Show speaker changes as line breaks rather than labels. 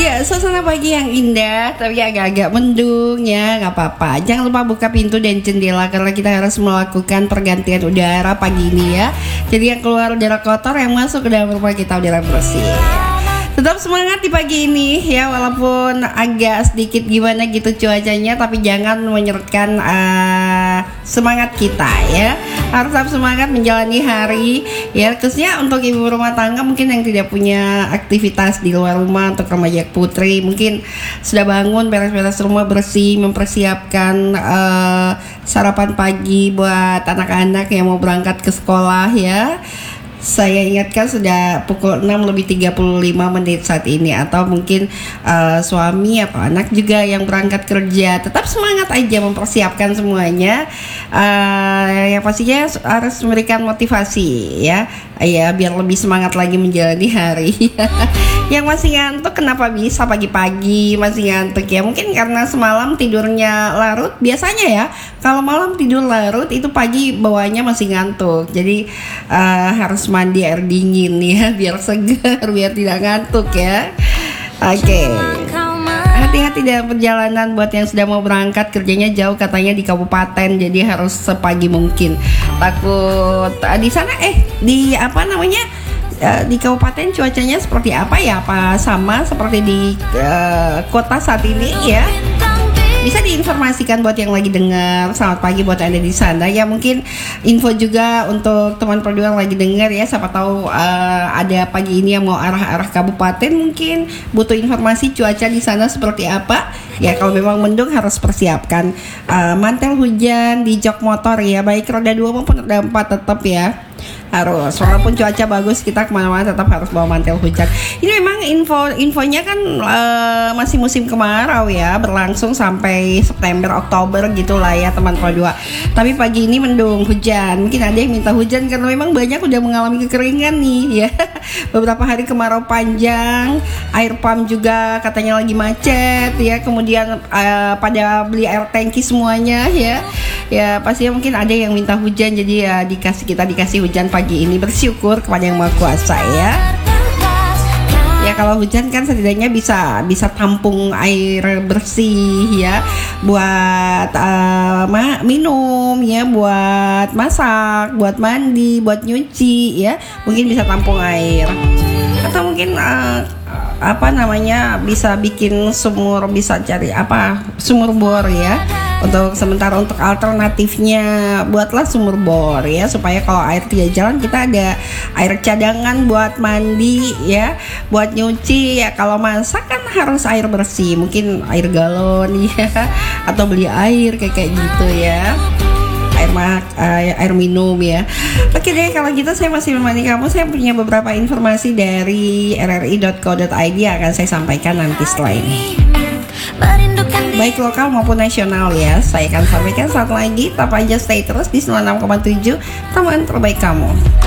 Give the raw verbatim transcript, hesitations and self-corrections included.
Ya, suasana pagi yang indah tapi agak-agak mendung ya, nggak apa-apa. Jangan lupa buka pintu dan jendela karena kita harus melakukan pergantian udara pagi ini ya. Jadi yang keluar udara kotor, yang masuk ke dalam rumah kita udara bersih. Tetap semangat di pagi ini ya, walaupun agak sedikit gimana gitu cuacanya, tapi jangan menyerutkan uh, semangat kita ya. Harus tetap semangat menjalani hari ya, khususnya untuk ibu rumah tangga mungkin yang tidak punya aktivitas di luar rumah. Untuk remaja putri mungkin sudah bangun, beres-beres rumah, bersih, mempersiapkan uh, sarapan pagi buat anak-anak yang mau berangkat ke sekolah ya. Saya ingatkan sudah pukul enam lebih tiga puluh lima menit saat ini. Atau mungkin uh, suami atau anak juga yang berangkat kerja. Tetap semangat aja mempersiapkan semuanya. uh, Yang pastinya harus memberikan motivasi ya, ya biar lebih semangat lagi menjalani hari. Yang masih ngantuk, kenapa bisa pagi-pagi masih ngantuk ya? Mungkin karena semalam tidurnya larut. Biasanya ya kalau malam tidur larut itu pagi bawaannya masih ngantuk. Jadi uh, harus mandi air dingin ya biar segar, biar tidak ngantuk ya. Oke okay. Hati-hati dalam perjalanan buat yang sudah mau berangkat, kerjanya jauh katanya di kabupaten, jadi harus sepagi mungkin. Takut uh, di sana eh di apa namanya uh, di kabupaten cuacanya seperti apa ya? Apa sama seperti di uh, kota saat ini ya? Bisa diinformasikan buat yang lagi dengar. Selamat pagi buat Anda di sana ya. Mungkin info juga untuk teman produk yang lagi dengar ya. Siapa tahu uh, ada pagi ini yang mau arah-arah kabupaten, mungkin butuh informasi cuaca di sana seperti apa. Ya kalau memang mendung harus persiapkan uh, mantel hujan di jok motor ya, baik roda dua maupun roda empat tetap ya. Harus, walaupun cuaca bagus kita kemana-mana tetap harus bawa mantel hujan. Ini memang info infonya kan uh, masih musim kemarau ya, berlangsung sampai September Oktober gitulah ya teman Pro dua. Tapi pagi ini mendung, hujan. Mungkin ada yang minta hujan karena memang banyak udah mengalami kekeringan nih ya. Beberapa hari kemarau panjang, air pump juga katanya lagi macet ya. Kemudian uh, pada beli air tangki semuanya ya. Ya pastinya mungkin ada yang minta hujan, jadi ya dikasih kita dikasih hujan pagi ini, bersyukur kepada Yang Maha Kuasa ya. Ya kalau hujan kan setidaknya bisa bisa tampung air bersih ya, buat uh, ma- minum ya, buat masak, buat mandi, buat nyuci ya. Mungkin bisa tampung air. Atau mungkin uh, apa namanya bisa bikin sumur, bisa cari apa sumur bor ya. Untuk sementara untuk alternatifnya buatlah sumur bor ya, supaya kalau air tidak jalan kita ada air cadangan buat mandi ya, buat nyuci ya. Kalau masak kan harus air bersih, mungkin air galon ya, atau beli air kayak kayak gitu ya, air mak air, air minum ya. Oke deh kalau gitu saya masih menemani kamu. Saya punya beberapa informasi dari r r i dot co dot i d yang akan saya sampaikan nanti setelah ini, baik lokal maupun nasional ya. Saya akan sampaikan saat lagi. Tetap aja stay terus di sembilan puluh enam koma tujuh teman terbaik kamu.